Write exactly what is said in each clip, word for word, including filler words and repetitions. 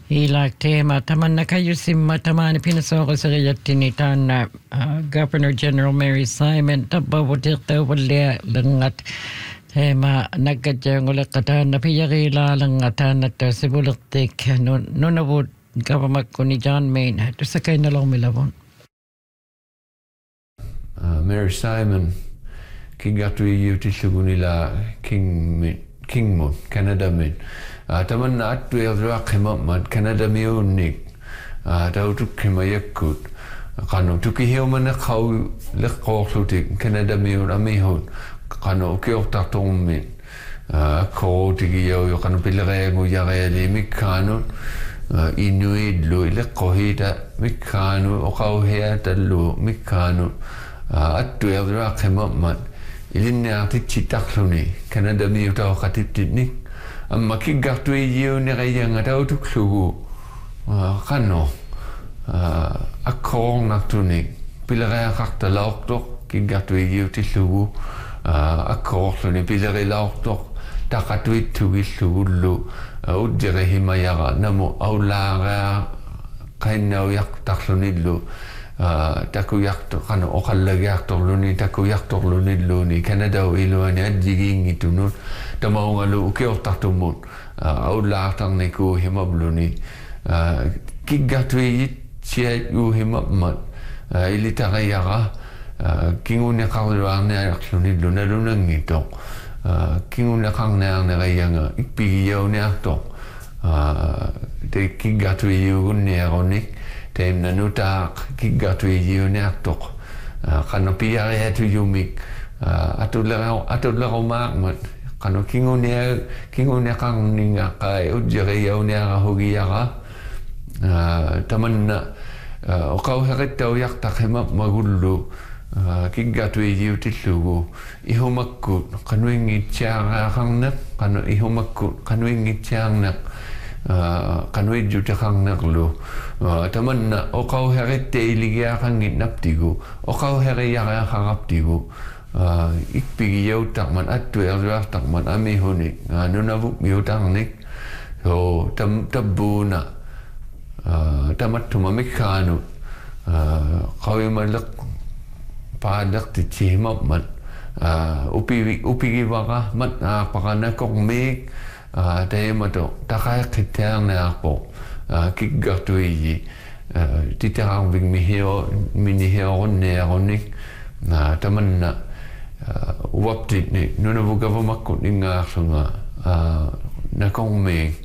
Ilak tema tamanna kayusimma tamani pinasoqaseriyattini taanna Governor General Mary Simon tabbawutiqtawallia langat tema nakkajanguleqqataanna piyagila langattaannatta sibulertik nunavut gavamakkuni John Main tusakainalormilavun. Mary Simon kingatui yutillugunila king kingmun Canada min tamanna attuerluaqqimat Canada miunnik tautukkima yakkut qanu tukihiumana qaw leqqoorlutik Canada miun amihut qanu ukiortartorummin akkorutigiyo qanu pillereagu yareali mikkaanut inuidlu leqqohita mikkaanu oqauhiatallu mikkaanu attuerluaqqimat ilinniartitchitarluni Canada miutauqatititnik amma kiggartuijiuniqayanga tautuklugu qanno akkoornartunik pilereaqartalaortoq kiggartuijiutillugu akkoorluni pilerilaortoq taqatuittugillugullu uddiqihimayara namu aulaaraa qainnauiaqtarlunillu takuyaqto qanu oqallagiartorluni takuyartorlunilluni Canada iluani adjigiingitunut tamaungalu ukiortartummun aulaartarniku himabluni kiggartuijit siatu himapmat ilitaqayara kinguniaqarluarniarlunillu nalunangitoq kinguniaqarniarnerayanga ikpigiyauniartoq te kiggartuijugunniaronik teim nanutak kiggartuijiuniartoq qanu piyariatujumik atullerau atullerumaqmat qanu kingunia kinguniaqarningaqai ujjeriyauniarahugiara tamanna oqauherittauiartaqimap magullu kiggartuijiutillugu ihumakkut qanuingitsiaaraaqarneq qanu ihumakkut qanuingitsiaarneq qanuijjutiqarnerlu tamanna oqauherittaiiligiaqangit naptigu oqauheriyariaqaraptigu ikpigiyautaqman attuerluartaqman amihunik nunavuk miutarnik so tam tabbuuna tamattuma mikkaanut qawimaleq paaleqtitsihimapmat upi upigivaqa mat aaqpaqanakoqmiik taimatu taqaiqqittiarniarpoq kiggartuiji titerarvik mihio minihiorunniarunik tamanna uaptitni nunavugavamakkut ingaarlunga nakormiik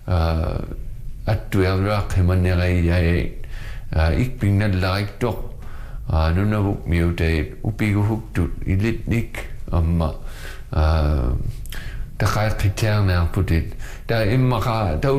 attuerluaqqimannerayait ikpinnallarittoq nunavuk miutait upiguhuktut ilitnik amma taqaiqqittiarniarputit ta immaqa